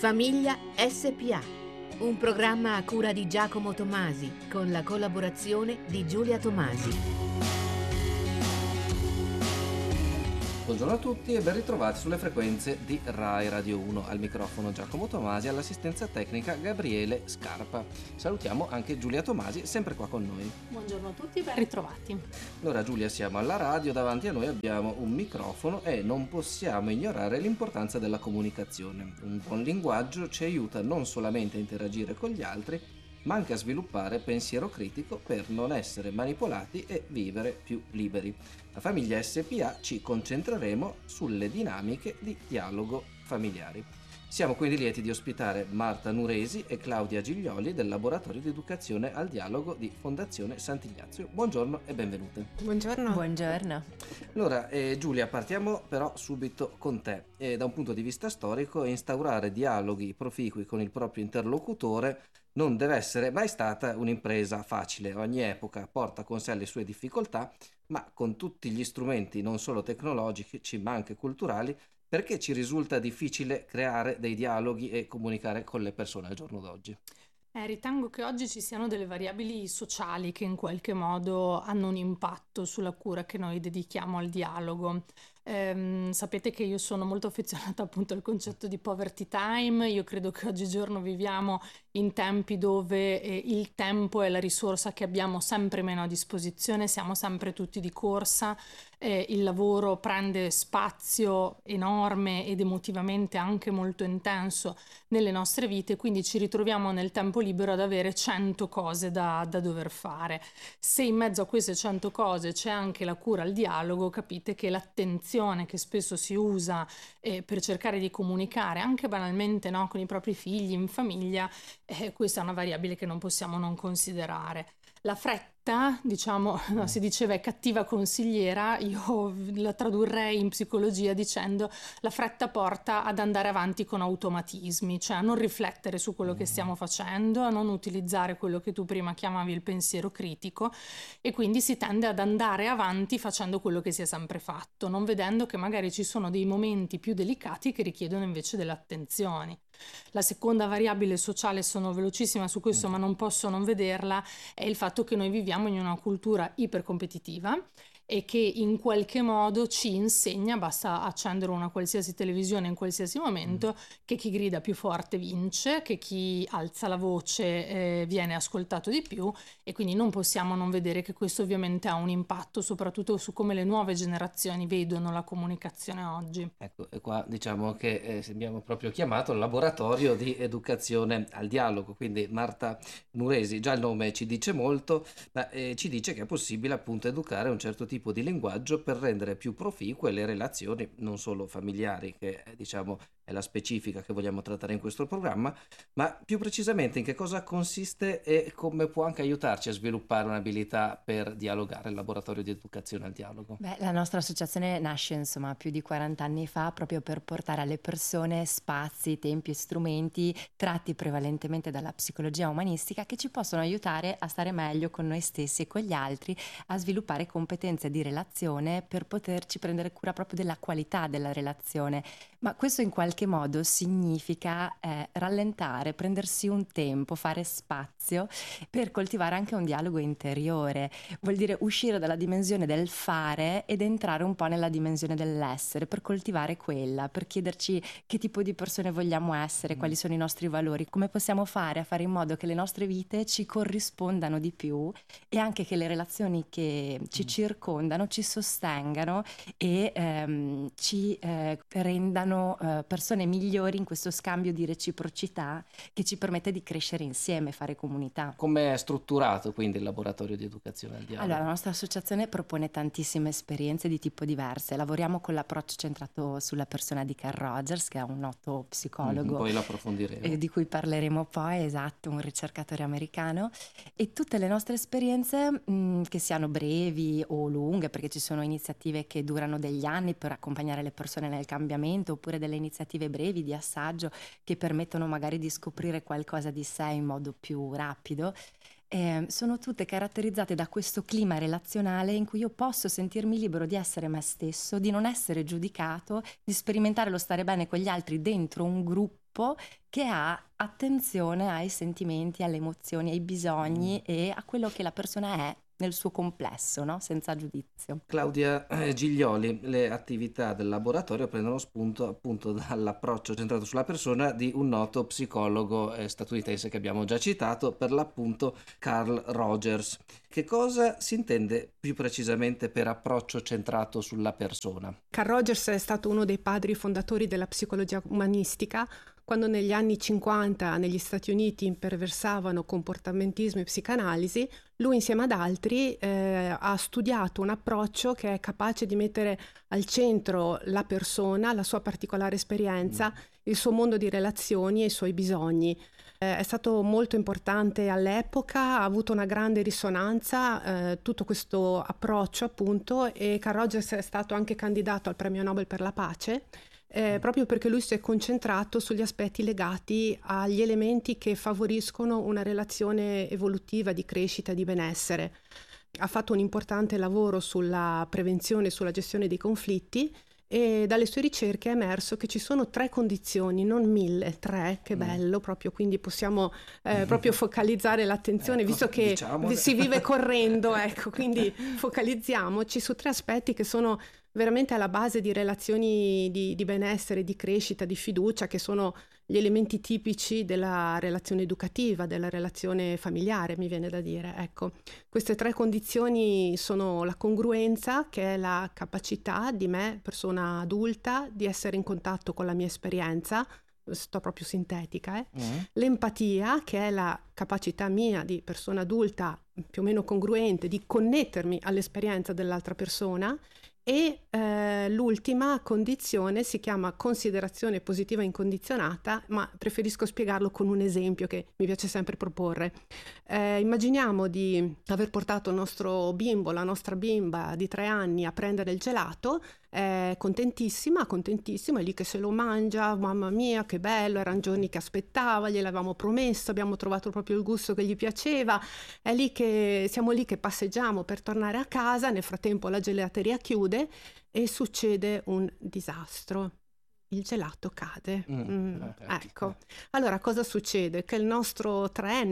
Famiglia SPA, un programma a cura di Giacomo Tomasi con la collaborazione di Giulia Tomasi. Buongiorno a tutti e ben ritrovati sulle frequenze di Rai Radio 1. Al microfono Giacomo Tomasi, all'assistenza tecnica Gabriele Scarpa. Salutiamo anche Giulia Tomasi, sempre qua con noi. Buongiorno a tutti e ben ritrovati. Allora Giulia, siamo alla radio, davanti a noi abbiamo un microfono e non possiamo ignorare l'importanza della comunicazione. Un buon linguaggio ci aiuta non solamente a interagire con gli altri, ma anche a sviluppare pensiero critico per non essere manipolati e vivere più liberi. La Famiglia SPA ci concentreremo sulle dinamiche di dialogo familiari. Siamo quindi lieti di ospitare Marta Nuresi e Claudia Giglioli del Laboratorio di Educazione al Dialogo di Fondazione Sant'Ignazio. Buongiorno e benvenute. Buongiorno. Buongiorno. Allora, Giulia, partiamo però subito con te. Da un punto di vista storico, instaurare dialoghi proficui con il proprio interlocutore non deve essere mai stata un'impresa facile. Ogni epoca porta con sé le sue difficoltà, ma con tutti gli strumenti non solo tecnologici ma anche culturali, perché ci risulta difficile creare dei dialoghi e comunicare con le persone al giorno d'oggi? Ritengo che oggi ci siano delle variabili sociali che in qualche modo hanno un impatto sulla cura che noi dedichiamo al dialogo. Sapete che io sono molto affezionata appunto al concetto di poverty time. Io credo che oggigiorno viviamo in tempi dove il tempo è la risorsa che abbiamo sempre meno a disposizione, siamo sempre tutti di corsa, il lavoro prende spazio enorme ed emotivamente anche molto intenso nelle nostre vite, quindi ci ritroviamo nel tempo libero ad avere 100 cose da dover fare. Se in mezzo a queste 100 cose c'è anche la cura al dialogo, capite che l'attenzione che spesso si usa per cercare di comunicare anche banalmente, no, con i propri figli, in famiglia, questa è una variabile che non possiamo non considerare. La fretta, diciamo, no, si diceva è cattiva consigliera, io la tradurrei in psicologia dicendo la fretta porta ad andare avanti con automatismi, cioè a non riflettere su quello che stiamo facendo, a non utilizzare quello che tu prima chiamavi il pensiero critico, e quindi si tende ad andare avanti facendo quello che si è sempre fatto, non vedendo che magari ci sono dei momenti più delicati che richiedono invece delle attenzioni. La seconda variabile sociale, sono velocissima su questo ma non posso non vederla, è il fatto che noi viviamo in una cultura ipercompetitiva e che in qualche modo ci insegna, basta accendere una qualsiasi televisione in qualsiasi momento, che chi grida più forte vince, che chi alza la voce viene ascoltato di più, e quindi non possiamo non vedere che questo ovviamente ha un impatto soprattutto su come le nuove generazioni vedono la comunicazione oggi. Ecco, e qua diciamo che abbiamo proprio chiamato il laboratorio di educazione al dialogo, quindi Marta Nuresi, già il nome ci dice molto, ma ci dice che è possibile appunto educare un certo tipo di linguaggio per rendere più proficue le relazioni non solo familiari, che diciamo è la specifica che vogliamo trattare in questo programma, ma più precisamente in che cosa consiste e come può anche aiutarci a sviluppare un'abilità per dialogare il laboratorio di educazione al dialogo. Beh, la nostra associazione nasce insomma più di 40 anni fa proprio per portare alle persone spazi, tempi e strumenti tratti prevalentemente dalla psicologia umanistica che ci possono aiutare a stare meglio con noi stessi e con gli altri, a sviluppare competenze di relazione per poterci prendere cura proprio della qualità della relazione. Ma questo in qualche modo significa rallentare, prendersi un tempo, fare spazio per coltivare anche un dialogo interiore. Vuol dire uscire dalla dimensione del fare ed entrare un po' nella dimensione dell'essere, per coltivare quella, per chiederci che tipo di persone vogliamo essere, quali sono i nostri valori, come possiamo fare a fare in modo che le nostre vite ci corrispondano di più e anche che le relazioni che ci circondano ci sostengano e ci rendano persone migliori in questo scambio di reciprocità che ci permette di crescere insieme, fare comunità. Come è strutturato quindi il laboratorio di educazione al dialogo? Allora, la nostra associazione propone tantissime esperienze di tipo diverse. Lavoriamo con l'approccio centrato sulla persona di Carl Rogers, che è un noto psicologo. Poi lo approfondiremo. Di cui parleremo poi, esatto, un ricercatore americano. E tutte le nostre esperienze, che siano brevi o lunghe, perché ci sono iniziative che durano degli anni per accompagnare le persone nel cambiamento, oppure delle iniziative brevi di assaggio che permettono magari di scoprire qualcosa di sé in modo più rapido. sono tutte caratterizzate da questo clima relazionale in cui io posso sentirmi libero di essere me stesso, di non essere giudicato, di sperimentare lo stare bene con gli altri dentro un gruppo che ha attenzione ai sentimenti, alle emozioni, ai bisogni e a quello che la persona è nel suo complesso, no? Senza giudizio. Claudia Giglioli, le attività del laboratorio prendono spunto appunto dall'approccio centrato sulla persona di un noto psicologo statunitense che abbiamo già citato, per l'appunto Carl Rogers. Che cosa si intende più precisamente per approccio centrato sulla persona? Carl Rogers è stato uno dei padri fondatori della psicologia umanistica. Quando negli anni 50 negli Stati Uniti imperversavano comportamentismo e psicanalisi, lui insieme ad altri ha studiato un approccio che è capace di mettere al centro la persona, la sua particolare esperienza, il suo mondo di relazioni e i suoi bisogni. È stato molto importante all'epoca, ha avuto una grande risonanza tutto questo approccio appunto, e Carl Rogers è stato anche candidato al premio Nobel per la pace. Proprio perché lui si è concentrato sugli aspetti legati agli elementi che favoriscono una relazione evolutiva di crescita e di benessere. Ha fatto un importante lavoro sulla prevenzione e sulla gestione dei conflitti, e dalle sue ricerche è emerso che ci sono 3 condizioni, non 1000, 3, che bello, proprio, quindi possiamo proprio focalizzare l'attenzione, visto che si vive correndo, ecco, quindi focalizziamoci su 3 aspetti che sono veramente alla base di relazioni di benessere, di crescita, di fiducia, che sono gli elementi tipici della relazione educativa, della relazione familiare, mi viene da dire. Ecco, queste 3 condizioni sono la congruenza, che è la capacità di me, persona adulta, di essere in contatto con la mia esperienza, sto proprio sintetica, l'empatia, che è la capacità mia di persona adulta più o meno congruente di connettermi all'esperienza dell'altra persona, e l'ultima condizione si chiama considerazione positiva incondizionata, ma preferisco spiegarlo con un esempio che mi piace sempre proporre. Immaginiamo di aver portato il nostro bimbo, la nostra bimba di 3 anni a prendere il gelato, contentissima, contentissimo, è lì che se lo mangia, mamma mia che bello, erano giorni che aspettava, gliel'avevamo promesso, abbiamo trovato proprio il gusto che gli piaceva, è lì che siamo lì che passeggiamo per tornare a casa, nel frattempo la gelateria chiude e succede un disastro. Il gelato cade. Ecco. Allora cosa succede? Che il nostro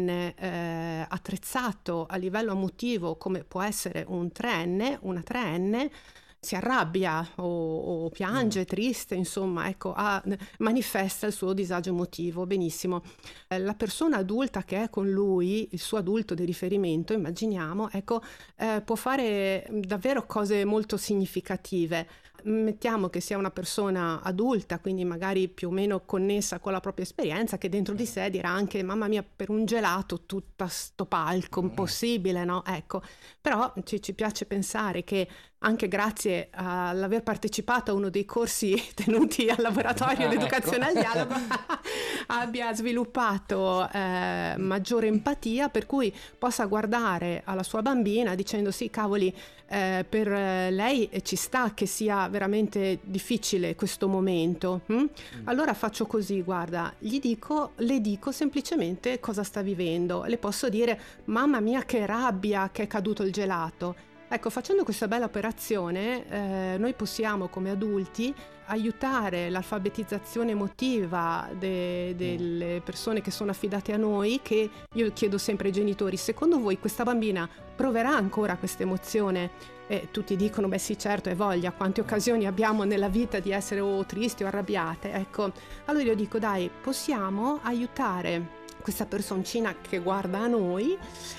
3enne attrezzato a livello emotivo, come può essere un 3enne, una 3enne, si arrabbia o piange, triste, insomma, ecco, manifesta il suo disagio emotivo. Benissimo. La persona adulta che è con lui, il suo adulto di riferimento, immaginiamo, ecco, può fare davvero cose molto significative. Mettiamo che sia una persona adulta, quindi magari più o meno connessa con la propria esperienza, che dentro di sé dirà anche mamma mia, per un gelato tutta sto palco, impossibile, no? Ecco, però ci piace pensare che anche grazie all'aver partecipato a uno dei corsi tenuti al laboratorio di educazione al dialogo abbia sviluppato maggiore empatia, per cui possa guardare alla sua bambina dicendo sì, cavoli, per lei ci sta che sia veramente difficile questo momento. Allora faccio così, guarda, le dico semplicemente cosa sta vivendo, le posso dire mamma mia che rabbia che è caduto il gelato. Ecco, facendo questa bella operazione noi possiamo come adulti aiutare l'alfabetizzazione emotiva delle persone che sono affidate a noi, che io chiedo sempre ai genitori, secondo voi questa bambina proverà ancora questa emozione? E tutti dicono, beh sì certo, è voglia, quante occasioni abbiamo nella vita di essere o tristi o arrabbiate, ecco. Allora io dico, dai, possiamo aiutare questa personcina che guarda a noi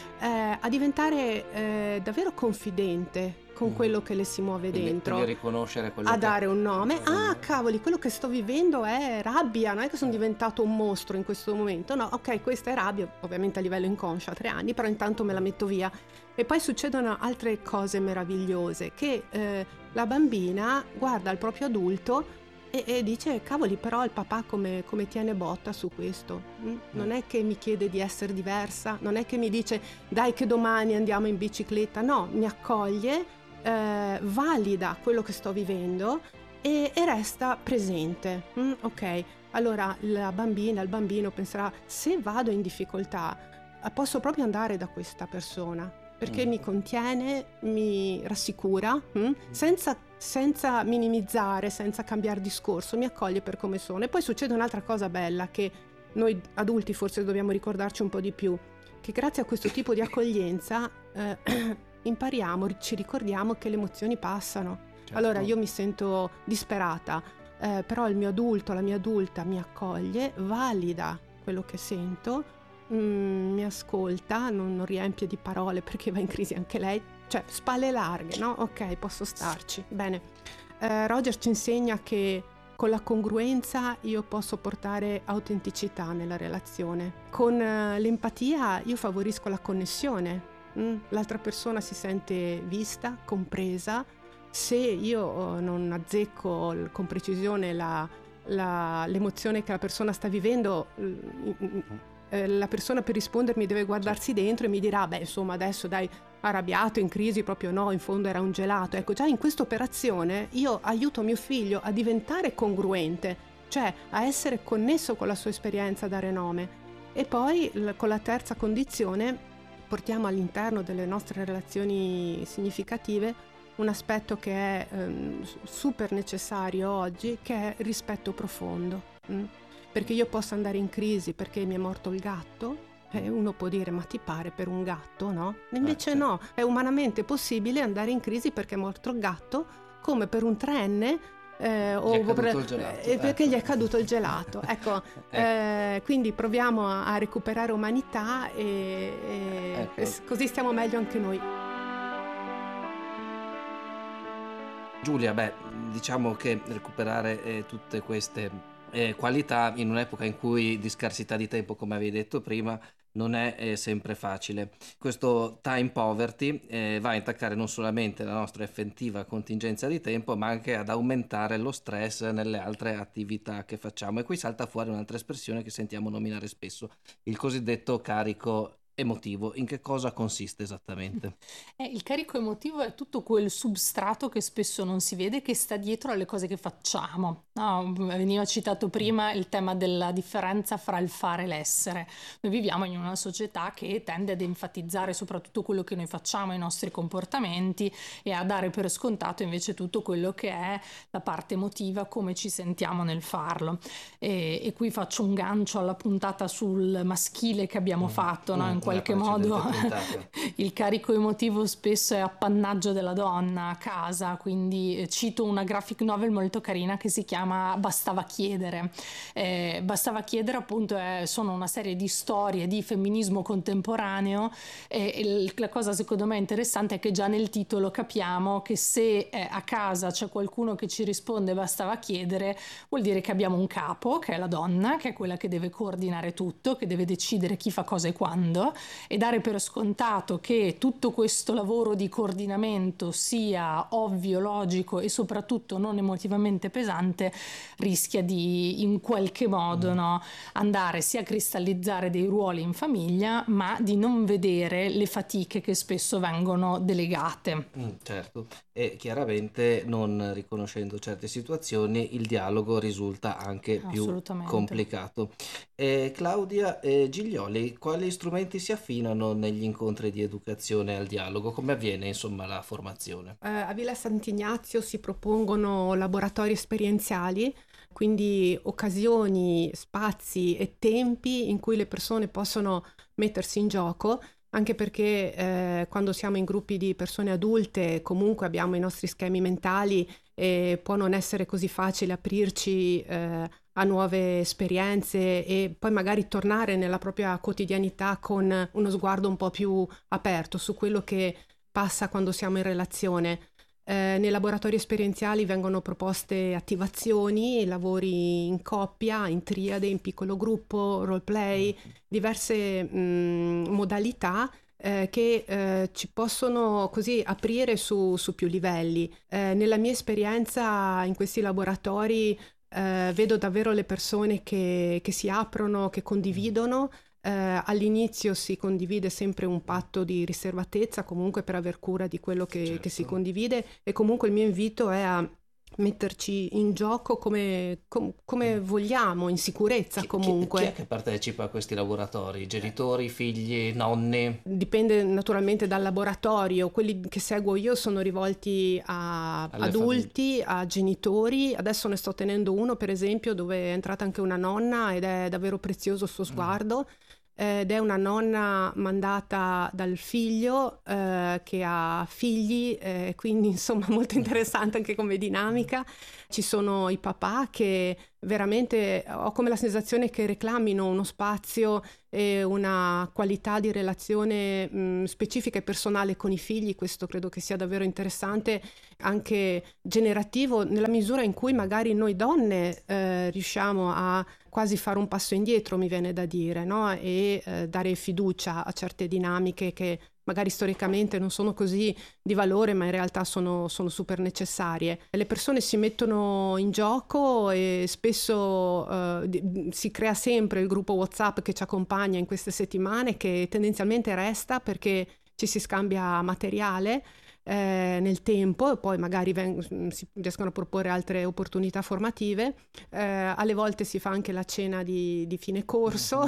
a diventare davvero confidente con quello che le si muove dentro, quindi riconoscere quello a dare un nome. Cavoli, quello che sto vivendo è rabbia, non è che sono diventato un mostro in questo momento, no, ok, questa è rabbia, ovviamente a livello inconscio a 3 anni, però intanto me la metto via. E poi succedono altre cose meravigliose, che la bambina guarda il proprio adulto e dice, cavoli, però il papà come tiene botta su questo. Non è che mi chiede di essere diversa, non è che mi dice dai che domani andiamo in bicicletta, no, mi accoglie, valida quello che sto vivendo e resta presente. Ok, allora la bambina, il bambino penserà, se vado in difficoltà, posso proprio andare da questa persona perché mi contiene, mi rassicura, senza minimizzare, senza cambiare discorso, mi accoglie per come sono. E poi succede un'altra cosa bella che noi adulti forse dobbiamo ricordarci un po' di più, che grazie a questo tipo di accoglienza impariamo, ci ricordiamo che le emozioni passano. Certo. Allora io mi sento disperata, però il mio adulto, la mia adulta mi accoglie, valida quello che sento, mi ascolta, non riempie di parole perché va in crisi anche lei, cioè spalle larghe, no? Ok, posso starci. Bene. Roger ci insegna che con la congruenza io posso portare autenticità nella relazione. Con l'empatia io favorisco la connessione. L'altra persona si sente vista, compresa. Se io non azzecco con precisione l'emozione che la persona sta vivendo, la persona per rispondermi deve guardarsi dentro e mi dirà, beh insomma adesso dai, arrabbiato, in crisi, proprio no, in fondo era un gelato. Ecco, già in questa operazione io aiuto mio figlio a diventare congruente, cioè a essere connesso con la sua esperienza, a dare nome. E poi con la terza condizione portiamo all'interno delle nostre relazioni significative un aspetto che è super necessario oggi, che è il rispetto profondo. Perché io posso andare in crisi perché mi è morto il gatto, e uno può dire ma ti pare per un gatto, no? Invece no, è umanamente possibile andare in crisi perché è morto il gatto, come per un trenne perché gli è caduto il gelato. Ecco, quindi proviamo a recuperare umanità e così stiamo meglio anche noi. Giulia, diciamo che recuperare tutte queste qualità in un'epoca in cui di scarsità di tempo, come avevi detto prima, non è sempre facile. Questo time poverty va a intaccare non solamente la nostra effettiva contingenza di tempo, ma anche ad aumentare lo stress nelle altre attività che facciamo. E qui salta fuori un'altra espressione che sentiamo nominare spesso, il cosiddetto carico emotivo. In che cosa consiste esattamente? Il carico emotivo è tutto quel substrato che spesso non si vede, che sta dietro alle cose che facciamo. No, veniva citato prima il tema della differenza fra il fare e l'essere. Noi viviamo in una società che tende ad enfatizzare soprattutto quello che noi facciamo, i nostri comportamenti, e a dare per scontato invece tutto quello che è la parte emotiva, come ci sentiamo nel farlo. E qui faccio un gancio alla puntata sul maschile che abbiamo fatto, no? In qualche modo il carico emotivo spesso è appannaggio della donna a casa, quindi cito una graphic novel molto carina che si chiama Bastava chiedere. Bastava chiedere appunto sono una serie di storie di femminismo contemporaneo, e la cosa secondo me interessante è che già nel titolo capiamo che se a casa c'è qualcuno che ci risponde bastava chiedere, vuol dire che abbiamo un capo, che è la donna, che è quella che deve coordinare tutto, che deve decidere chi fa cosa e quando, e dare per scontato che tutto questo lavoro di coordinamento sia ovvio, logico e soprattutto non emotivamente pesante rischia di in qualche modo andare sia a cristallizzare dei ruoli in famiglia, ma di non vedere le fatiche che spesso vengono delegate. Certo, e chiaramente non riconoscendo certe situazioni il dialogo risulta anche più complicato. Claudia Giglioli, quali strumenti si affinano negli incontri di educazione al dialogo? Come avviene insomma la formazione? A Villa Sant'Ignazio si propongono laboratori esperienziali, quindi occasioni, spazi e tempi in cui le persone possono mettersi in gioco, anche perché quando siamo in gruppi di persone adulte comunque abbiamo i nostri schemi mentali e può non essere così facile aprirci a nuove esperienze e poi magari tornare nella propria quotidianità con uno sguardo un po' più aperto su quello che passa quando siamo in relazione. Nei laboratori esperienziali vengono proposte attivazioni, lavori in coppia, in triade, in piccolo gruppo, roleplay, diverse modalità che ci possono così aprire su più livelli. Nella mia esperienza in questi laboratori vedo davvero le persone che si aprono, che condividono. All'inizio si condivide sempre un patto di riservatezza, comunque per aver cura di quello che si condivide, e comunque il mio invito è a metterci in gioco come vogliamo, in sicurezza comunque. Chi è che partecipa a questi laboratori? Genitori, figli, nonni? Dipende naturalmente dal laboratorio. Quelli che seguo io sono rivolti a adulti, a genitori. Adesso ne sto tenendo uno, per esempio, dove è entrata anche una nonna ed è davvero prezioso il suo sguardo. Ed è una nonna mandata dal figlio che ha figli, quindi insomma molto interessante anche come dinamica. Ci sono i papà che veramente ho come la sensazione che reclamino uno spazio e una qualità di relazione specifica e personale con i figli. Questo credo che sia davvero interessante, anche generativo, nella misura in cui magari noi donne riusciamo a quasi fare un passo indietro, mi viene da dire, no? E dare fiducia a certe dinamiche che magari storicamente non sono così di valore, ma in realtà sono super necessarie. Le persone si mettono in gioco e spesso si crea sempre il gruppo WhatsApp che ci accompagna in queste settimane, che tendenzialmente resta perché ci si scambia materiale nel tempo, e poi magari si riescono a proporre altre opportunità formative. Alle volte si fa anche la cena di fine corso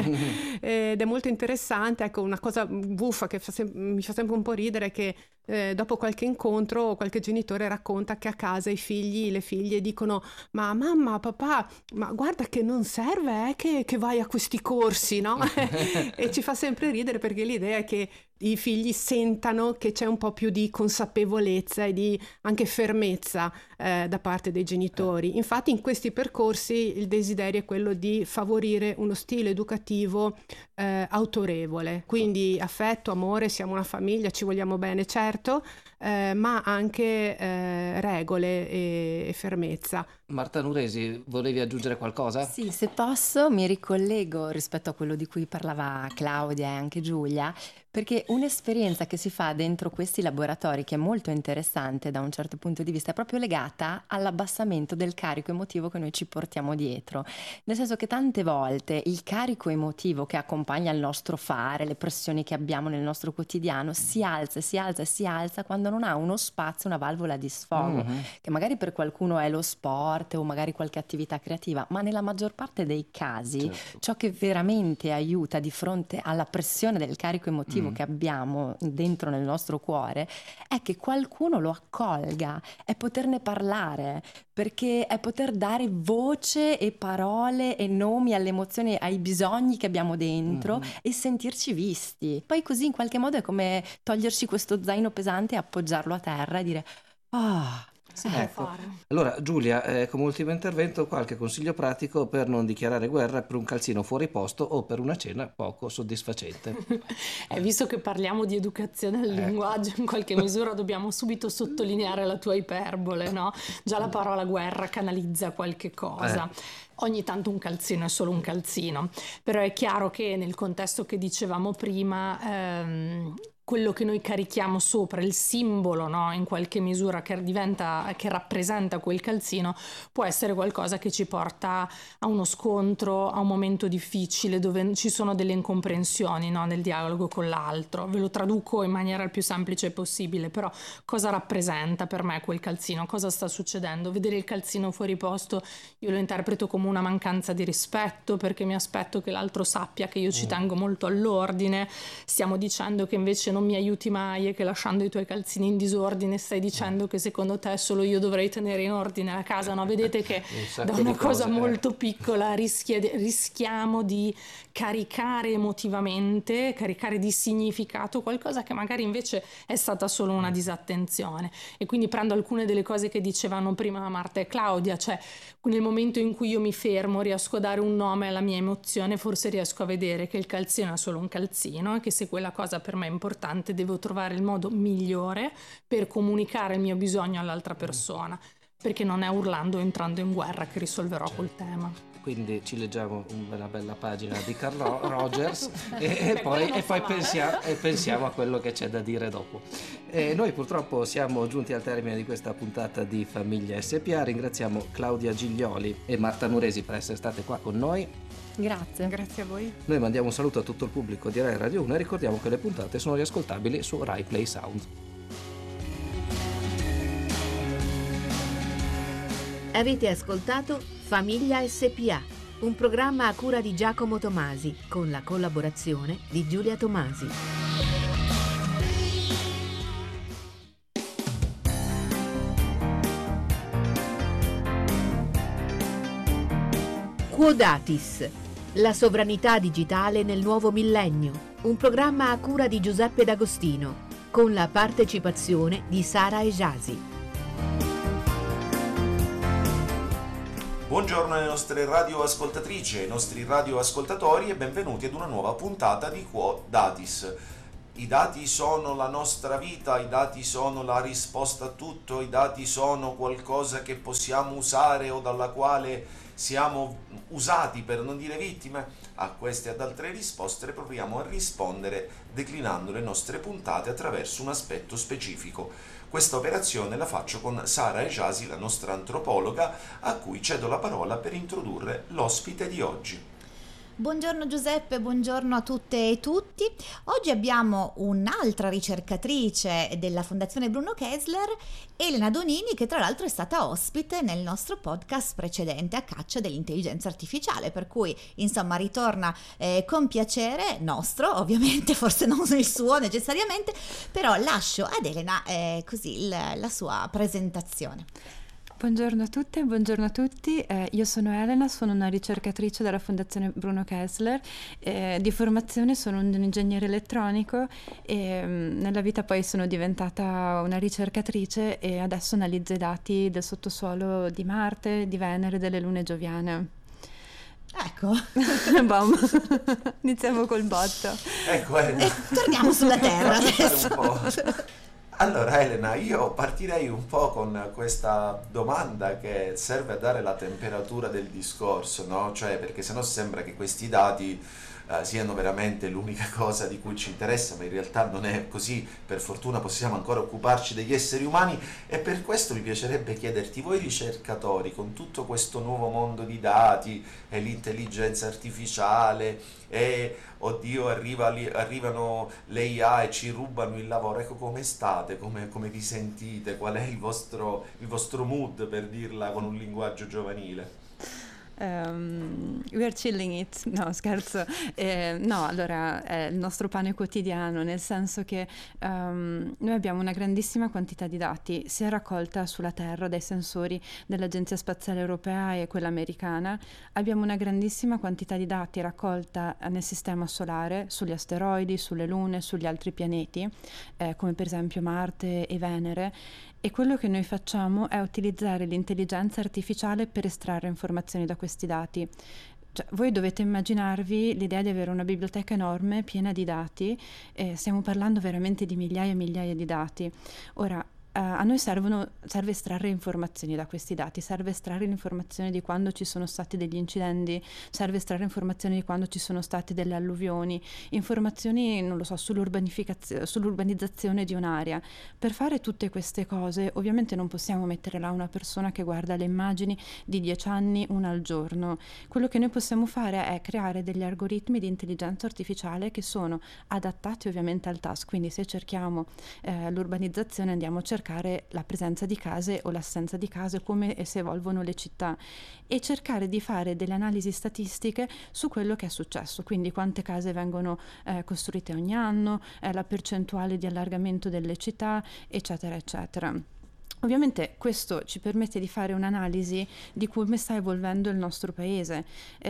ed è molto interessante. Ecco, una cosa buffa che mi fa sempre un po' ridere è che dopo qualche incontro qualche genitore racconta che a casa i figli, le figlie dicono: ma mamma, papà, ma guarda che non serve che vai a questi corsi, no? E ci fa sempre ridere, perché l'idea è che i figli sentano che c'è un po' più di consapevolezza e di anche fermezza da parte dei genitori. Infatti in questi percorsi il desiderio è quello di favorire uno stile educativo autorevole, quindi affetto, amore, siamo una famiglia, ci vogliamo bene, certo, ma anche regole e fermezza. Marta Nuresi, volevi aggiungere qualcosa? Sì, se posso mi ricollego rispetto a quello di cui parlava Claudia e anche Giulia, perché un'esperienza che si fa dentro questi laboratori, che è molto interessante da un certo punto di vista, è proprio legata all'abbassamento del carico emotivo che noi ci portiamo dietro. Nel senso che tante volte il carico emotivo che accompagna il nostro fare, le pressioni che abbiamo nel nostro quotidiano, si alza e si alza e si alza quando non ha uno spazio, una valvola di sfogo, che magari per qualcuno è lo sport o magari qualche attività creativa, ma nella maggior parte dei casi ciò che veramente aiuta di fronte alla pressione del carico emotivo che abbiamo dentro nel nostro cuore è che qualcuno lo accolga, è poterne parlare, perché è poter dare voce e parole e nomi alle emozioni, ai bisogni che abbiamo dentro e sentirci visti. Poi così in qualche modo è come togliersi questo zaino pesante e appoggiarlo a terra e dire si può fare. Allora Giulia, come ultimo intervento, qualche consiglio pratico per non dichiarare guerra per un calzino fuori posto o per una cena poco soddisfacente. Visto che parliamo di educazione al linguaggio, in qualche misura dobbiamo subito sottolineare la tua iperbole, no? Già la parola guerra canalizza qualche cosa. Ogni tanto un calzino è solo un calzino, però è chiaro che nel contesto che dicevamo prima, quello che noi carichiamo sopra, il simbolo, no? In qualche misura che rappresenta quel calzino, può essere qualcosa che ci porta a uno scontro, a un momento difficile dove ci sono delle incomprensioni, no? Nel dialogo con l'altro. Ve lo traduco in maniera il più semplice possibile, però cosa rappresenta per me quel calzino? Cosa sta succedendo? Vedere il calzino fuori posto io lo interpreto come una mancanza di rispetto, perché mi aspetto che l'altro sappia che io ci tengo molto all'ordine. Stiamo dicendo che invece non mi aiuti mai e che lasciando i tuoi calzini in disordine stai dicendo che secondo te solo io dovrei tenere in ordine la casa, no? Vedete che da una cosa molto piccola rischiamo di caricare emotivamente, caricare di significato qualcosa che magari invece è stata solo una disattenzione. E quindi prendo alcune delle cose che dicevano prima Marta e Claudia, cioè nel momento in cui io mi fermo, riesco a dare un nome alla mia emozione, forse riesco a vedere che il calzino è solo un calzino e che se quella cosa per me è importante devo trovare il modo migliore per comunicare il mio bisogno all'altra persona, perché non è urlando o entrando in guerra che risolverò quel tema. Quindi ci leggiamo una bella pagina di Carl Rogers e poi pensiamo a quello che c'è da dire dopo. Noi purtroppo siamo giunti al termine di questa puntata di Famiglia SPA. Ringraziamo Claudia Giglioli e Marta Nuresi per essere state qua con noi. Grazie. Grazie a voi. Noi mandiamo un saluto a tutto il pubblico di Rai Radio 1 e ricordiamo che le puntate sono riascoltabili su Rai Play Sound. Avete ascoltato Famiglia SPA, un programma a cura di Giacomo Tomasi con la collaborazione di Giulia Tomasi. Quodatis, la sovranità digitale nel nuovo millennio, un programma a cura di Giuseppe D'Agostino, con la partecipazione di Sara Ejasi. Buongiorno alle nostre radioascoltatrici e ai nostri radioascoltatori e benvenuti ad una nuova puntata di Quodatis. I dati sono la nostra vita, i dati sono la risposta a tutto, i dati sono qualcosa che possiamo usare o dalla quale siamo usati per non dire vittime. A queste e ad altre risposte proviamo a rispondere declinando le nostre puntate attraverso un aspetto specifico. Questa operazione la faccio con Sara Ejasi, la nostra antropologa, a cui cedo la parola per introdurre l'ospite di oggi. Buongiorno Giuseppe, buongiorno a tutte e tutti. Oggi abbiamo un'altra ricercatrice della Fondazione Bruno Kessler, Elena Donini, che tra l'altro è stata ospite nel nostro podcast precedente a caccia dell'intelligenza artificiale, per cui insomma ritorna con piacere nostro, ovviamente forse non il suo necessariamente, però lascio ad Elena così la sua presentazione. Buongiorno a tutte, buongiorno a tutti. Io sono Elena, sono una ricercatrice della Fondazione Bruno Kessler. Di formazione sono un ingegnere elettronico e nella vita poi sono diventata una ricercatrice e adesso analizzo i dati del sottosuolo di Marte, di Venere, delle lune gioviane. Ecco, Bom. Iniziamo col botto. Ecco Elena. Torniamo sulla Terra adesso. Allora Elena, io partirei un po' con questa domanda che serve a dare la temperatura del discorso, no? Cioè, perché sennò sembra che questi dati siano veramente l'unica cosa di cui ci interessa, ma in realtà non è così. Per fortuna possiamo ancora occuparci degli esseri umani e per questo mi piacerebbe chiederti, voi ricercatori, con tutto questo nuovo mondo di dati e l'intelligenza artificiale e oddio arrivano le IA e ci rubano il lavoro, ecco, come state, come vi sentite, qual è il vostro mood, per dirla con un linguaggio giovanile? We are chilling it, no scherzo, no, allora è il nostro pane quotidiano, nel senso che noi abbiamo una grandissima quantità di dati sia raccolta sulla Terra dai sensori dell'Agenzia Spaziale Europea e quella americana, abbiamo una grandissima quantità di dati raccolta nel sistema solare, sugli asteroidi, sulle lune, sugli altri pianeti, come per esempio Marte e Venere. E quello che noi facciamo è utilizzare l'intelligenza artificiale per estrarre informazioni da questi dati. Cioè, voi dovete immaginarvi l'idea di avere una biblioteca enorme, piena di dati, stiamo parlando veramente di migliaia e migliaia di dati. Ora, a noi serve estrarre informazioni da questi dati, serve estrarre l'informazione di quando ci sono stati degli incidenti, serve estrarre informazioni di quando ci sono state delle alluvioni, informazioni, non lo so, sull'urbanizzazione di un'area. Per fare tutte queste cose ovviamente non possiamo mettere là una persona che guarda le immagini di 10 anni, una al giorno. Quello che noi possiamo fare è creare degli algoritmi di intelligenza artificiale che sono adattati ovviamente al task, quindi se cerchiamo l'urbanizzazione andiamo a cercare la presenza di case o l'assenza di case, come si evolvono le città, e cercare di fare delle analisi statistiche su quello che è successo, quindi quante case vengono costruite ogni anno, la percentuale di allargamento delle città, eccetera eccetera. Ovviamente questo ci permette di fare un'analisi di come sta evolvendo il nostro paese.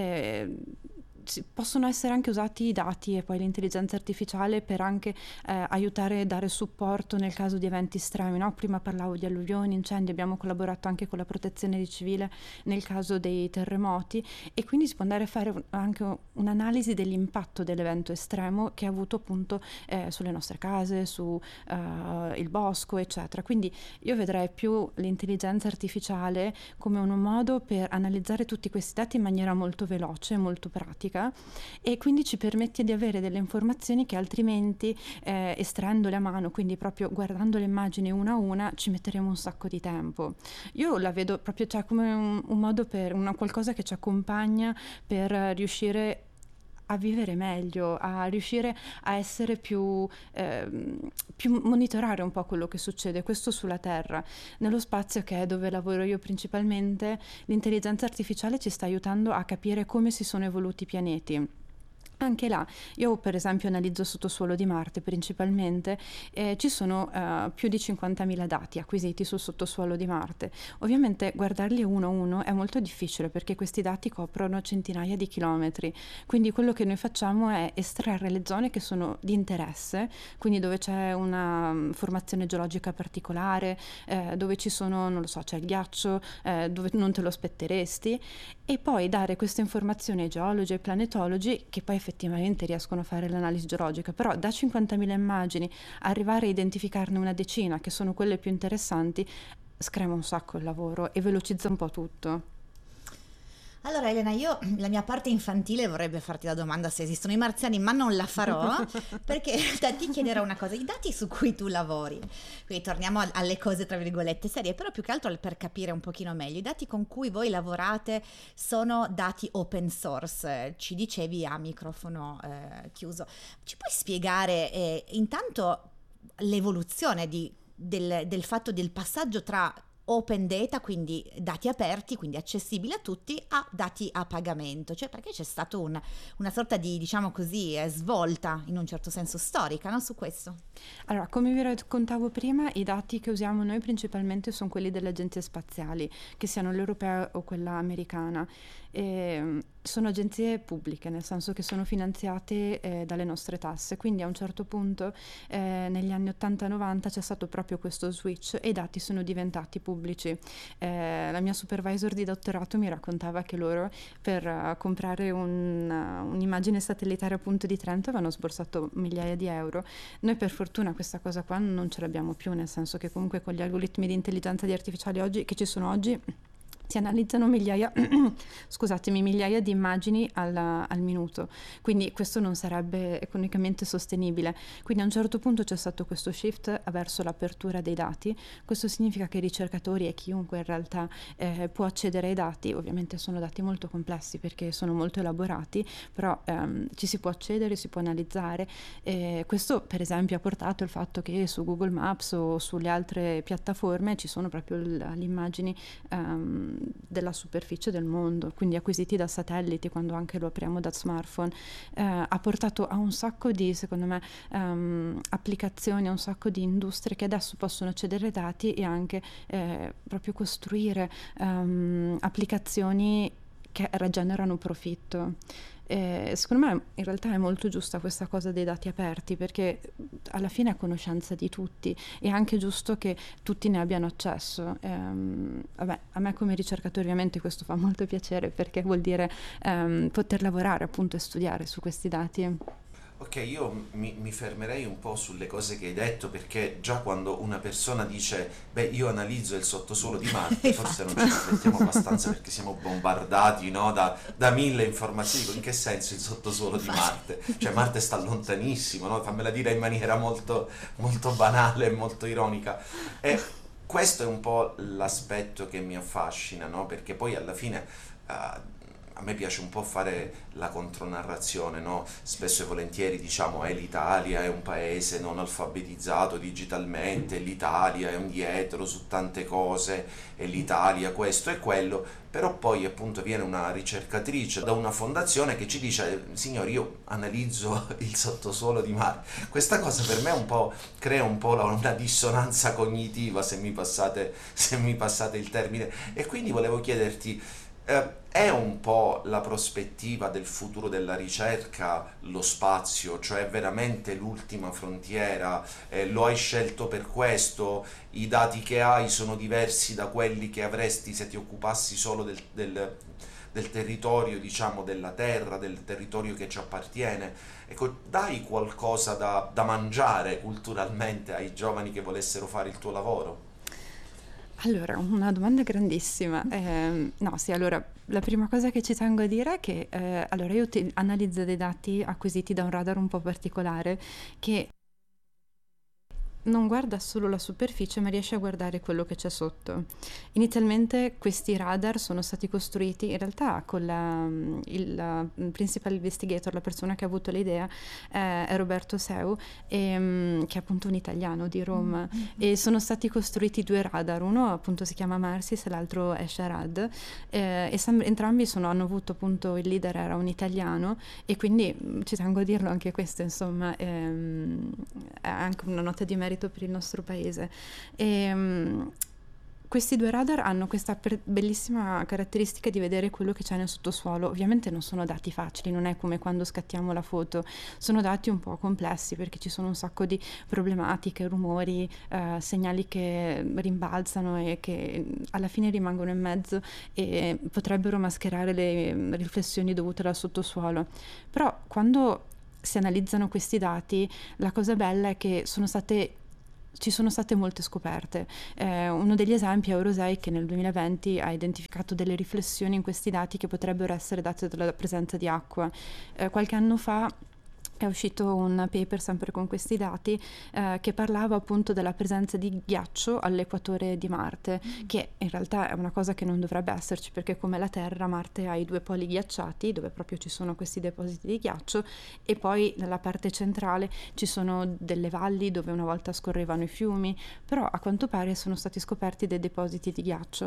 Possono essere anche usati i dati e poi l'intelligenza artificiale per anche aiutare e dare supporto nel caso di eventi estremi, no? Prima parlavo di alluvioni, incendi, abbiamo collaborato anche con la protezione civile nel caso dei terremoti e quindi si può andare a fare anche un'analisi dell'impatto dell'evento estremo che ha avuto appunto sulle nostre case, su il bosco, eccetera. Quindi io vedrei più l'intelligenza artificiale come un modo per analizzare tutti questi dati in maniera molto veloce, molto pratica, e quindi ci permette di avere delle informazioni che altrimenti estraendole a mano, quindi proprio guardando le immagini una a una, ci metteremo un sacco di tempo. Io la vedo proprio come un modo per qualcosa che ci accompagna per riuscire a vivere meglio, a riuscire a essere più monitorare un po' quello che succede, questo sulla Terra. Nello spazio, che è dove lavoro io principalmente, l'intelligenza artificiale ci sta aiutando a capire come si sono evoluti i pianeti. Anche là, io per esempio analizzo il sottosuolo di Marte principalmente, ci sono più di 50.000 dati acquisiti sul sottosuolo di Marte. Ovviamente guardarli uno a uno è molto difficile perché questi dati coprono centinaia di chilometri, quindi quello che noi facciamo è estrarre le zone che sono di interesse, quindi dove c'è una formazione geologica particolare, dove ci sono, non lo so, c'è il ghiaccio, dove non te lo aspetteresti, e poi dare queste informazioni ai geologi e ai planetologi che poi effettivamente riescono a fare l'analisi geologica, però da 50.000 immagini arrivare a identificarne una decina che sono quelle più interessanti screma un sacco il lavoro e velocizza un po' tutto. Allora Elena, io la mia parte infantile vorrebbe farti la domanda se esistono i marziani, ma non la farò perché in realtà ti chiederò una cosa: i dati su cui tu lavori, quindi torniamo alle cose tra virgolette serie, però più che altro per capire un pochino meglio, i dati con cui voi lavorate sono dati open source, ci dicevi a microfono chiuso. Ci puoi spiegare intanto l'evoluzione del fatto del passaggio tra open data, quindi dati aperti, quindi accessibili a tutti, a dati a pagamento, cioè perché c'è stata una sorta di, diciamo così, svolta in un certo senso storica, no, su questo? Allora, come vi raccontavo prima, i dati che usiamo noi principalmente sono quelli delle agenzie spaziali, che siano l'europea o quella americana. Sono agenzie pubbliche, nel senso che sono finanziate dalle nostre tasse, quindi a un certo punto negli anni 80-90 c'è stato proprio questo switch e i dati sono diventati pubblici. La mia supervisor di dottorato mi raccontava che loro per comprare un'immagine satellitare appunto di Trento avevano sborsato migliaia di euro. Noi per fortuna questa cosa qua non ce l'abbiamo più, nel senso che comunque con gli algoritmi di intelligenza artificiale oggi che ci sono oggi si analizzano migliaia di immagini al minuto, quindi questo non sarebbe economicamente sostenibile. Quindi a un certo punto c'è stato questo shift verso l'apertura dei dati. Questo significa che i ricercatori e chiunque in realtà può accedere ai dati. Ovviamente sono dati molto complessi perché sono molto elaborati, però ci si può accedere, si può analizzare. Questo per esempio ha portato il fatto che su Google Maps o sulle altre piattaforme ci sono proprio le immagini della superficie del mondo, quindi acquisiti da satelliti quando anche lo apriamo da smartphone. Ha portato a un sacco di, secondo me, applicazioni, a un sacco di industrie che adesso possono accedere ai dati e anche proprio costruire applicazioni che regenerano profitto. Secondo me in realtà è molto giusta questa cosa dei dati aperti, perché alla fine è conoscenza di tutti, è anche giusto che tutti ne abbiano accesso. Vabbè, a me come ricercatore ovviamente questo fa molto piacere, perché vuol dire poter lavorare appunto e studiare su questi dati. Ok, io mi fermerei un po' sulle cose che hai detto, perché già quando una persona dice beh, io analizzo il sottosuolo di Marte, forse non ci riflettiamo abbastanza perché siamo bombardati, no, da mille informazioni. In che senso il sottosuolo di Marte? Cioè Marte sta lontanissimo, no? Fammela dire in maniera molto, molto banale e molto ironica. E questo è un po' l'aspetto che mi affascina, no? Perché poi alla fine a me piace un po' fare la contronarrazione, no? Spesso e volentieri diciamo l'Italia è un paese non alfabetizzato digitalmente, l'Italia è indietro su tante cose, e l'Italia questo e quello, però poi appunto viene una ricercatrice da una fondazione che ci dice signori, io analizzo il sottosuolo di Marte. Questa cosa per me un po' crea un po' una dissonanza cognitiva, se mi passate il termine, e quindi volevo chiederti, è un po' la prospettiva del futuro della ricerca lo spazio, cioè veramente l'ultima frontiera? Lo hai scelto per questo? I dati che hai sono diversi da quelli che avresti se ti occupassi solo del territorio, diciamo, della terra, del territorio che ci appartiene? Ecco, dai qualcosa da mangiare culturalmente ai giovani che volessero fare il tuo lavoro? Allora, una domanda grandissima. No, sì, allora, la prima cosa che ci tengo a dire è che allora io analizzo dei dati acquisiti da un radar un po' particolare che non guarda solo la superficie, ma riesce a guardare quello che c'è sotto. Inizialmente questi radar sono stati costruiti, in realtà con il principal investigator, la persona che ha avuto l'idea, è Roberto Seu, che è appunto un italiano di Roma, e sono stati costruiti 2 radar, uno appunto si chiama Marsis e l'altro è Sharad, e entrambi hanno avuto appunto, il leader era un italiano, e quindi ci tengo a dirlo anche questo, insomma, è anche una nota di merito per il nostro paese. Questi 2 radar hanno questa bellissima caratteristica di vedere quello che c'è nel sottosuolo. Ovviamente non sono dati facili, non è come quando scattiamo la foto, sono dati un po' complessi perché ci sono un sacco di problematiche, rumori, segnali che rimbalzano e che alla fine rimangono in mezzo e potrebbero mascherare le riflessioni dovute dal sottosuolo. Però quando si analizzano questi dati, la cosa bella è che ci sono state molte scoperte. Uno degli esempi è Eurosei, che nel 2020 ha identificato delle riflessioni in questi dati che potrebbero essere date dalla presenza di acqua. Qualche anno fa è uscito un paper sempre con questi dati che parlava appunto della presenza di ghiaccio all'equatore di Marte, che in realtà è una cosa che non dovrebbe esserci, perché come la Terra, Marte ha i 2 poli ghiacciati dove proprio ci sono questi depositi di ghiaccio, e poi nella parte centrale ci sono delle valli dove una volta scorrevano i fiumi, però a quanto pare sono stati scoperti dei depositi di ghiaccio.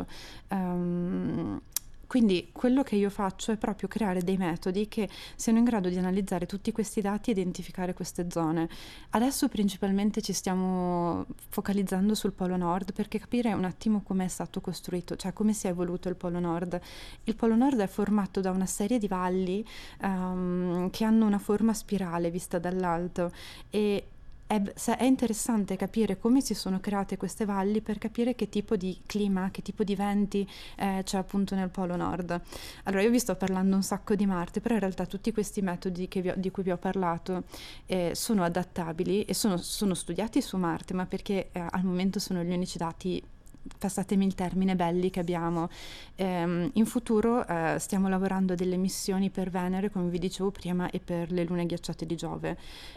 Quindi quello che io faccio è proprio creare dei metodi che siano in grado di analizzare tutti questi dati e identificare queste zone. Adesso principalmente ci stiamo focalizzando sul Polo Nord, perché capire un attimo come è stato costruito, cioè come si è evoluto il Polo Nord. Il Polo Nord è formato da una serie di valli che hanno una forma spirale vista dall'alto, e è interessante capire come si sono create queste valli per capire che tipo di clima, che tipo di venti c'è appunto nel Polo Nord. Allora, io vi sto parlando un sacco di Marte, però in realtà tutti questi metodi di cui vi ho parlato sono adattabili e sono studiati su Marte, ma perché al momento sono gli unici dati, passatemi il termine, belli che abbiamo. In futuro stiamo lavorando a delle missioni per Venere, come vi dicevo prima, e per le lune ghiacciate di Giove.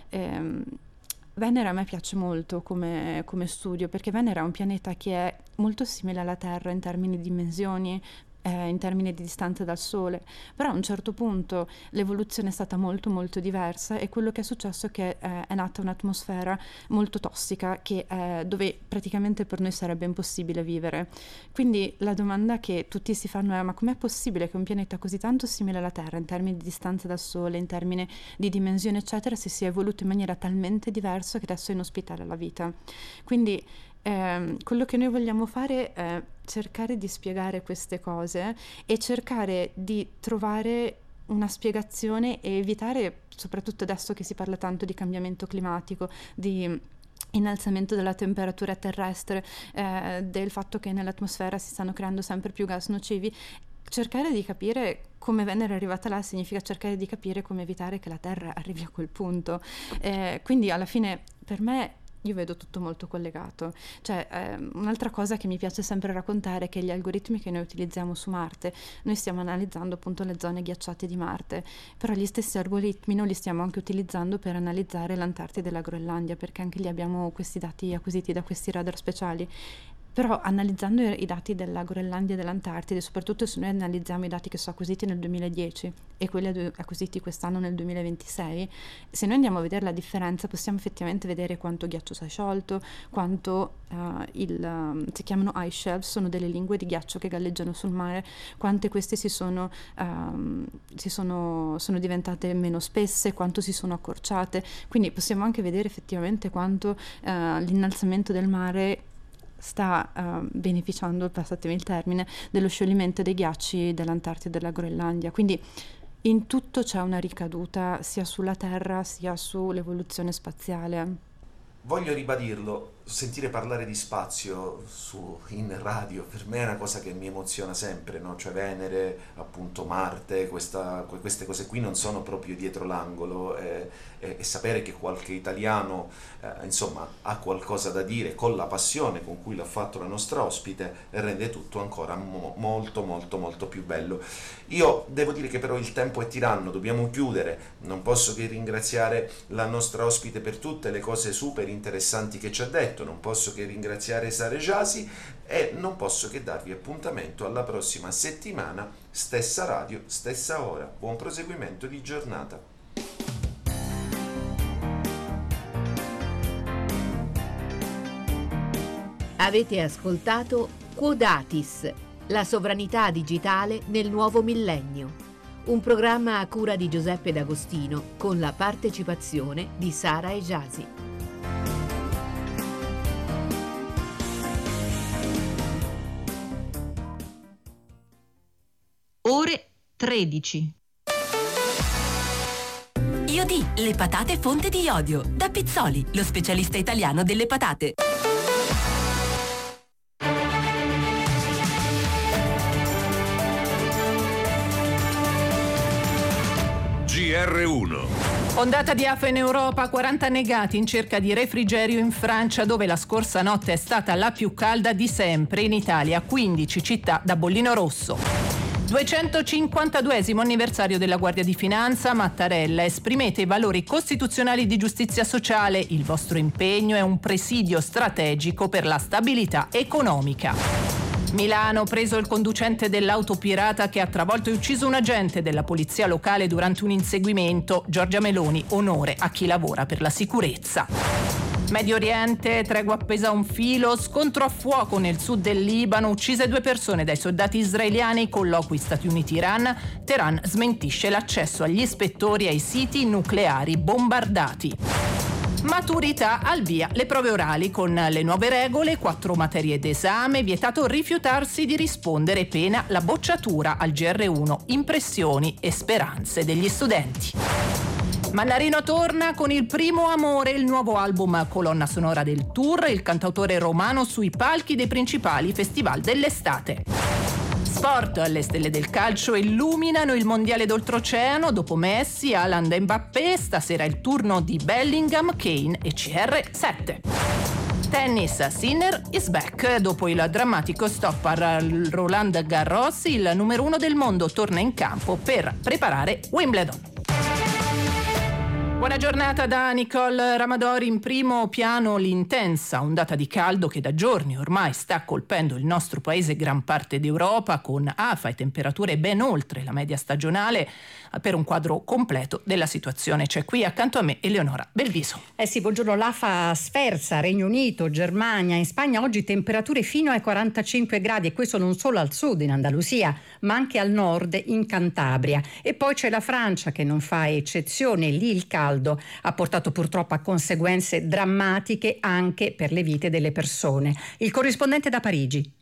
Venere a me piace molto come studio, perché Venere è un pianeta che è molto simile alla Terra in termini di dimensioni, in termini di distanza dal Sole, però a un certo punto l'evoluzione è stata molto molto diversa, e quello che è successo è che è nata un'atmosfera molto tossica dove praticamente per noi sarebbe impossibile vivere. Quindi la domanda che tutti si fanno è: ma com'è possibile che un pianeta così tanto simile alla Terra in termini di distanza dal Sole, in termini di dimensione eccetera, si sia evoluto in maniera talmente diversa che adesso è inospitale alla vita? Quindi quello che noi vogliamo fare è cercare di spiegare queste cose e cercare di trovare una spiegazione e evitare, soprattutto adesso che si parla tanto di cambiamento climatico, di innalzamento della temperatura terrestre, del fatto che nell'atmosfera si stanno creando sempre più gas nocivi. Cercare di capire come Venere è arrivata là significa cercare di capire come evitare che la Terra arrivi a quel punto. Quindi alla fine per me io vedo tutto molto collegato. Cioè, un'altra cosa che mi piace sempre raccontare è che gli algoritmi che noi utilizziamo su Marte, noi stiamo analizzando appunto le zone ghiacciate di Marte, però gli stessi algoritmi noi li stiamo anche utilizzando per analizzare l'Antartide e la Groenlandia, perché anche lì abbiamo questi dati acquisiti da questi radar speciali. Però analizzando i dati della Groenlandia e dell'Antartide, soprattutto se noi analizziamo i dati che sono acquisiti nel 2010 e quelli acquisiti quest'anno nel 2026, se noi andiamo a vedere la differenza possiamo effettivamente vedere quanto ghiaccio si è sciolto, quanto si chiamano ice shelves, sono delle lingue di ghiaccio che galleggiano sul mare, quante queste sono diventate meno spesse, quanto si sono accorciate. Quindi possiamo anche vedere effettivamente quanto l'innalzamento del mare sta beneficiando, passatemi il termine, dello scioglimento dei ghiacci dell'Antartide e della Groenlandia. Quindi in tutto c'è una ricaduta sia sulla Terra sia sull'evoluzione spaziale. Voglio ribadirlo, sentire parlare di spazio in radio per me è una cosa che mi emoziona sempre, no? Cioè Venere, appunto Marte, queste cose qui non sono proprio dietro l'angolo, e sapere che qualche italiano insomma ha qualcosa da dire con la passione con cui l'ha fatto la nostra ospite rende tutto ancora molto molto molto più bello. Io devo dire che però il tempo è tiranno, dobbiamo chiudere, non posso che ringraziare la nostra ospite per tutte le cose super interessanti che ci ha detto. detto, non posso che ringraziare Sara Ejasi e non posso che darvi appuntamento alla prossima settimana, stessa radio, stessa ora. Buon proseguimento di giornata. Avete ascoltato Quodatis, la sovranità digitale nel nuovo millennio, un programma a cura di Giuseppe D'Agostino con la partecipazione di Sara Ejasi. Ore 13. IOD, le patate fonte di iodio. Da Pizzoli, lo specialista italiano delle patate. GR1. Ondata di afa in Europa, 40 annegati in cerca di refrigerio in Francia, dove la scorsa notte è stata la più calda di sempre. In Italia 15 città da bollino rosso. 252esimo anniversario della Guardia di Finanza. Mattarella: esprimete i valori costituzionali di giustizia sociale. Il vostro impegno è un presidio strategico per la stabilità economica. Milano, preso il conducente dell'auto pirata che ha travolto e ucciso un agente della polizia locale durante un inseguimento. Giorgia Meloni: onore a chi lavora per la sicurezza. Medio Oriente, tregua appesa a un filo, scontro a fuoco nel sud del Libano, uccise 2 persone dai soldati israeliani, colloqui Stati Uniti-Iran. Teheran smentisce l'accesso agli ispettori ai siti nucleari bombardati. Maturità, al via le prove orali con le nuove regole, 4 materie d'esame, vietato rifiutarsi di rispondere, pena la bocciatura al GR1, impressioni e speranze degli studenti. Mannarino torna con Il primo amore, il nuovo album colonna sonora del tour, il cantautore romano sui palchi dei principali festival dell'estate. Sport, le stelle del calcio illuminano il mondiale d'oltreoceano. Dopo Messi, Haaland e Mbappé, stasera il turno di Bellingham, Kane e CR7. Tennis, Sinner is back. Dopo il drammatico stop al Roland Garros, il numero 1 del mondo torna in campo per preparare Wimbledon. Buona giornata da Nicole Ramadori. In primo piano l'intensa ondata di caldo che da giorni ormai sta colpendo il nostro paese e gran parte d'Europa, con afa e temperature ben oltre la media stagionale. Per un quadro completo della situazione c'è qui accanto a me Eleonora Belviso. Sì, buongiorno. L'AFA sferza Regno Unito, Germania, in Spagna oggi temperature fino ai 45 gradi, e questo non solo al sud in Andalusia ma anche al nord in Cantabria. E poi c'è la Francia che non fa eccezione, lì il caldo ha portato purtroppo a conseguenze drammatiche anche per le vite delle persone. Il corrispondente da Parigi.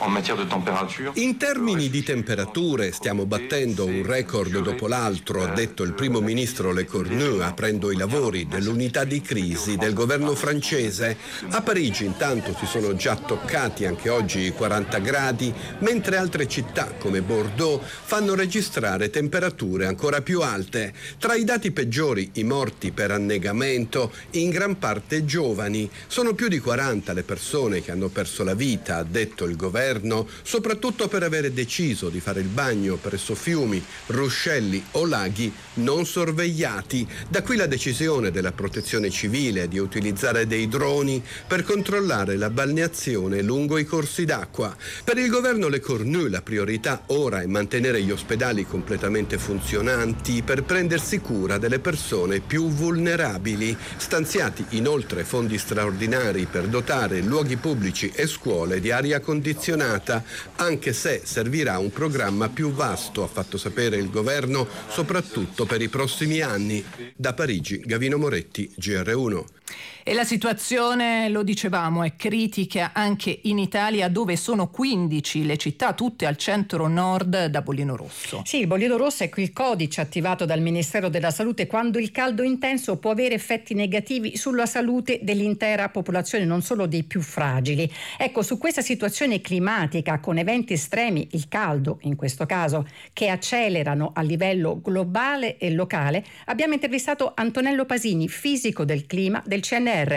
In termini di temperature stiamo battendo un record dopo l'altro, ha detto il primo ministro Lecornu aprendo i lavori dell'unità di crisi del governo francese. A Parigi intanto si sono già toccati anche oggi i 40 gradi, mentre altre città come Bordeaux fanno registrare temperature ancora più alte. Tra i dati peggiori i morti per annegamento, in gran parte giovani. Sono più di 40 le persone che hanno perso la vita, ha detto il governo, soprattutto per avere deciso di fare il bagno presso fiumi, ruscelli o laghi non sorvegliati. Da qui la decisione della Protezione Civile di utilizzare dei droni per controllare la balneazione lungo i corsi d'acqua. Per il governo Lecornu la priorità ora è mantenere gli ospedali completamente funzionanti per prendersi cura delle persone più vulnerabili. Stanziati inoltre fondi straordinari per dotare luoghi pubblici e scuole di aria condizionata, anche se servirà un programma più vasto, ha fatto sapere il governo, soprattutto per i prossimi anni. Da Parigi, Gavino Moretti, GR1. E la situazione, lo dicevamo, è critica anche in Italia, dove sono 15 le città, tutte al centro-nord, da bollino rosso. Sì, il bollino rosso è quel codice attivato dal Ministero della Salute quando il caldo intenso può avere effetti negativi sulla salute dell'intera popolazione, non solo dei più fragili. Ecco, su questa situazione climatica con eventi estremi, il caldo in questo caso, che accelerano a livello globale e locale, abbiamo intervistato Antonello Pasini, fisico del clima del CNR.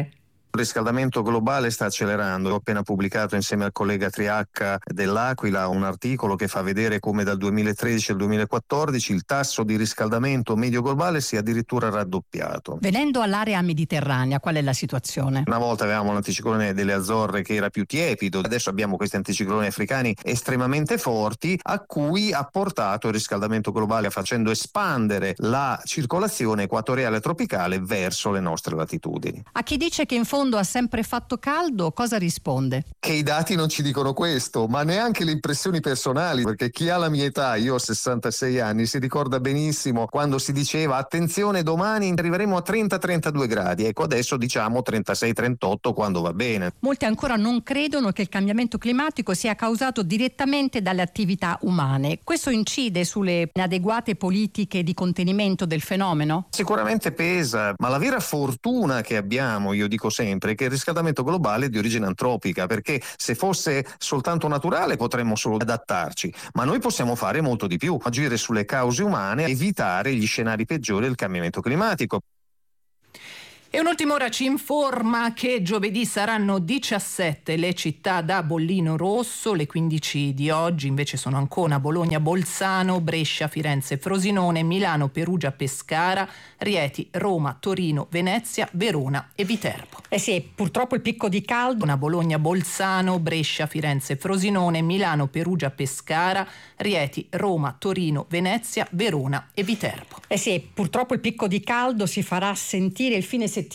Il riscaldamento globale sta accelerando. Ho appena pubblicato insieme al collega Triacca dell'Aquila un articolo che fa vedere come dal 2013 al 2014 il tasso di riscaldamento medio globale si è addirittura raddoppiato. Venendo all'area mediterranea, qual è la situazione? Una volta avevamo l'anticiclone delle Azzorre che era più tiepido, adesso abbiamo questi anticicloni africani estremamente forti a cui ha portato il riscaldamento globale, facendo espandere la circolazione equatoriale tropicale verso le nostre latitudini. A chi dice che in fondo ha sempre fatto caldo, cosa risponde? Che i dati non ci dicono questo, ma neanche le impressioni personali, perché chi ha la mia età, io ho 66 anni, si ricorda benissimo quando si diceva attenzione domani arriveremo a 30-32 gradi, ecco adesso diciamo 36-38 quando va bene. Molti ancora non credono che il cambiamento climatico sia causato direttamente dalle attività umane. Questo incide sulle inadeguate politiche di contenimento del fenomeno? Sicuramente pesa, ma la vera fortuna che abbiamo, io dico sempre, è che il riscaldamento globale è di origine antropica, perché se fosse soltanto naturale potremmo solo adattarci, ma noi possiamo fare molto di più, agire sulle cause umane, evitare gli scenari peggiori del cambiamento climatico. E un'ultima ora ci informa che giovedì saranno 17 le città da bollino rosso, le 15 di oggi invece sono Ancona, Bologna, Bolzano, Brescia, Firenze, Frosinone, Milano, Perugia, Pescara, Rieti, Roma, Torino, Venezia, Verona e Viterbo. Sì, purtroppo il picco di caldo. Bologna, Bolzano, Brescia, Firenze, Frosinone, Milano, Perugia, Pescara, Rieti, Roma, Torino, Venezia, Verona e Viterbo. Sì, purtroppo il picco di caldo si farà sentire il fine settimana